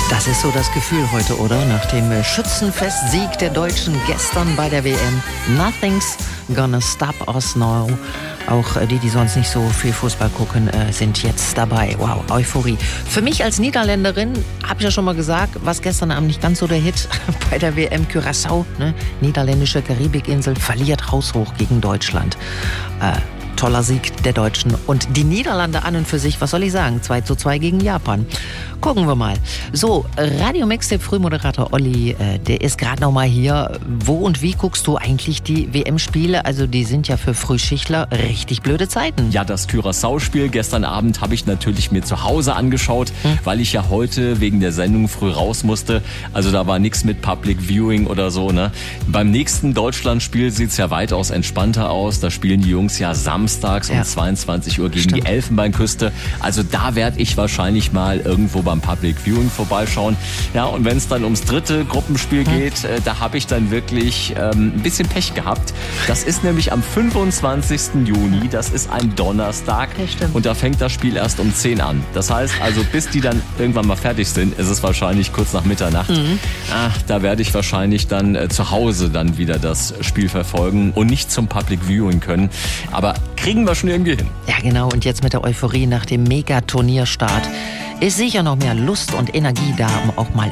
Das ist so das Gefühl heute, oder? Nach dem Schützenfestsieg der Deutschen gestern bei der WM. Nothing's gonna stop us now. Auch die sonst nicht so viel Fußball gucken, sind jetzt dabei. Wow, Euphorie. Für mich als Niederländerin, habe ich ja schon mal gesagt, was gestern Abend nicht ganz so der Hit bei der WM. Curaçao, ne? Niederländische Karibikinsel, verliert haushoch gegen Deutschland. Toller Sieg der Deutschen. Und die Niederlande an und für sich, was soll ich sagen, 2:2 gegen Japan. Gucken wir mal. So, Radio Mixtape Frühmoderator Olli, der ist gerade noch mal hier. Wo und wie guckst du eigentlich die WM-Spiele? Also die sind ja für Frühschichtler richtig blöde Zeiten. Ja, das Curaçao-Spiel gestern Abend habe ich natürlich mir zu Hause angeschaut, weil ich ja heute wegen der Sendung früh raus musste. Also da war nichts mit Public Viewing oder so, ne? Beim nächsten Deutschlandspiel sieht es ja weitaus entspannter aus. Da spielen die Jungs ja samstags um 22 Uhr gegen die Elfenbeinküste. Also da werde ich wahrscheinlich mal irgendwo beim Public Viewing vorbeischauen. Ja, und wenn es dann ums dritte Gruppenspiel geht, da habe ich dann wirklich ein bisschen Pech gehabt. Das ist nämlich am 25. Juni, das ist ein Donnerstag und da fängt das Spiel erst um 10 an. Das heißt also, bis die dann irgendwann mal fertig sind, ist es wahrscheinlich kurz nach Mitternacht. Da werde ich wahrscheinlich dann zu Hause dann wieder das Spiel verfolgen und nicht zum Public Viewing können. Aber kriegen wir schon irgendwie hin. Ja, genau. Und jetzt mit der Euphorie nach dem Megaturnierstart ist sicher noch mehr Lust und Energie da, um auch mal